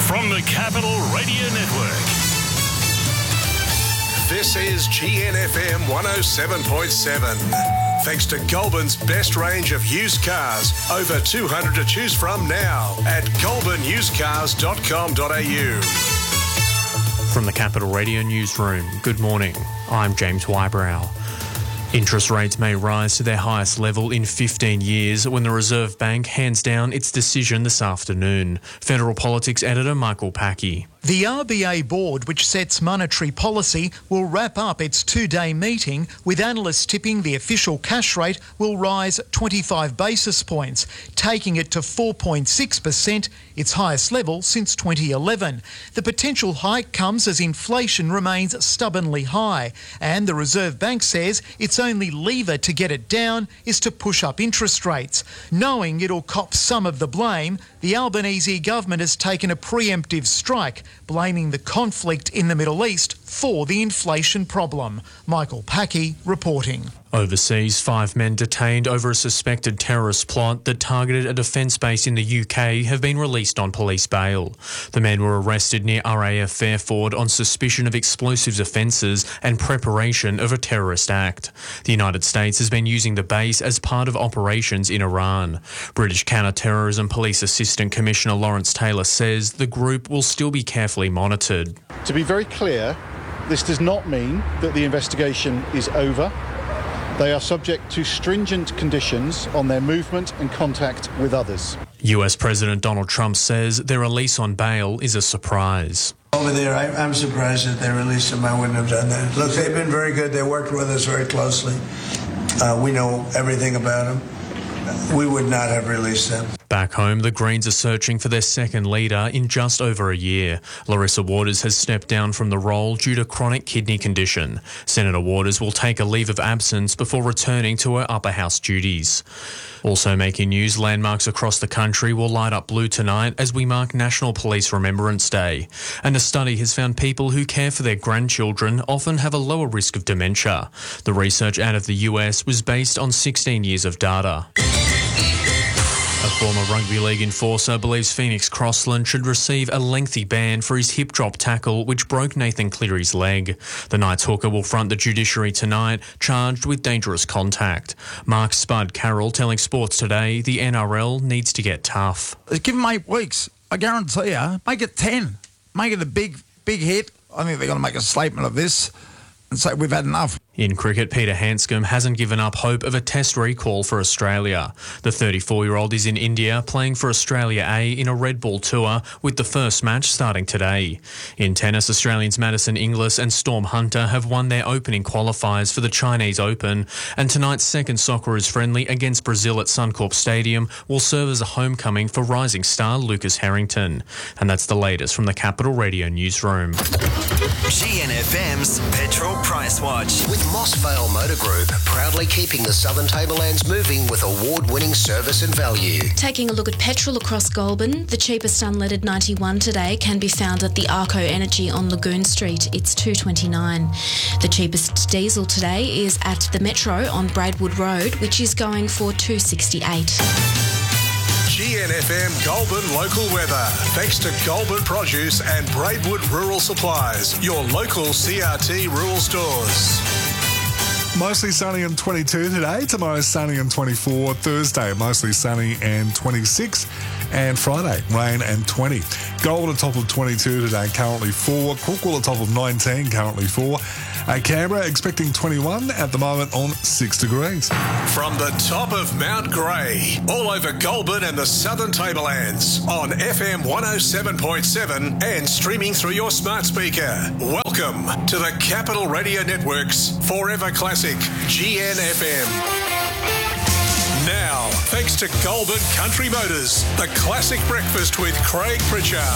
from the Capital Radio Network. This is GNFM 107.7. Thanks to Goulburn's best range of used cars. Over 200 to choose from now at goulburnusecars.com.au. From the Capital Radio Newsroom, good morning. I'm James Wybrow. Interest rates may rise to their highest level in 15 years when the Reserve Bank hands down its decision this afternoon. Federal Politics Editor Michael Packey. The RBA board, which sets monetary policy, will wrap up its two-day meeting with analysts tipping the official cash rate will rise 25 basis points, taking it to 4.6%, its highest level since 2011. The potential hike comes as inflation remains stubbornly high, and the Reserve Bank says its only lever to get it down is to push up interest rates. Knowing it'll cop some of the blame, the Albanese government has taken a preemptive strike, blaming the conflict in the Middle East for the inflation problem. Michael Packey reporting. Overseas, 5 men detained over a suspected terrorist plot that targeted a defence base in the UK have been released on police bail. The men were arrested near RAF Fairford on suspicion of explosives offences and preparation of a terrorist act. The United States has been using the base as part of operations in Iran. British Counter-Terrorism Police Assistant Commissioner Lawrence Taylor says the group will still be carefully monitored. To be very clear, this does not mean that the investigation is over. They are subject to stringent conditions on their movement and contact with others. US President Donald Trump says their release on bail is a surprise. Over there, I'm surprised that they released them. I wouldn't have done that. Look, they've been very good. They worked with us very closely. We know everything about them. We would not have released them. Back home, the Greens are searching for their second leader in just over a year. Larissa Waters has stepped down from the role due to chronic kidney condition. Senator Waters will take a leave of absence before returning to her upper house duties. Also making news, landmarks across the country will light up blue tonight as we mark National Police Remembrance Day. And a study has found people who care for their grandchildren often have a lower risk of dementia. The research out of the US was based on 16 years of data. A former rugby league enforcer believes Phoenix Crossland should receive a lengthy ban for his hip drop tackle which broke Nathan Cleary's leg. The Knights hooker will front the judiciary tonight, charged with dangerous contact. Mark Spud Carroll telling Sports Today the NRL needs to get tough. Give them 8 weeks. I guarantee you, make it 10. Make it a big hit. I think they're going to make a statement of this and say we've had enough. In cricket, Peter Handscomb hasn't given up hope of a test recall for Australia. The 34-year-old is in India playing for Australia A in a Red Ball tour with the first match starting today. In tennis, Australians Madison Inglis and Storm Hunter have won their opening qualifiers for the Chinese Open, and tonight's second Socceroos friendly against Brazil at Suncorp Stadium will serve as a homecoming for rising star Lucas Harrington. And that's the latest from the Capital Radio Newsroom. GNFM's Petrol Price Watch. With Mossvale Motor Group, proudly keeping the Southern Tablelands moving with award-winning service and value. Taking a look at petrol across Goulburn, the cheapest unleaded 91 today can be found at the Arco Energy on Lagoon Street. It's $2.29. The cheapest diesel today is at the Metro on Braidwood Road, which is going for $2.68. GNFM Goulburn local weather. Thanks to Goulburn Produce and Braidwood Rural Supplies, your local CRT rural stores. Mostly sunny and 22 today. Tomorrow sunny and 24. Thursday mostly sunny and 26. And Friday rain and 20. Goulburn at top of 22 today, currently 4. Crookwell at top of 19, currently 4. Canberra expecting 21 at the moment on 6 degrees. From the top of Mount Grey, all over Goulburn and the Southern Tablelands, on FM 107.7 and streaming through your smart speaker. Welcome to the Capital Radio Network's Forever Classic, GNFM. Now, thanks to Goulburn Country Motors, the classic breakfast with Craig Pritchard.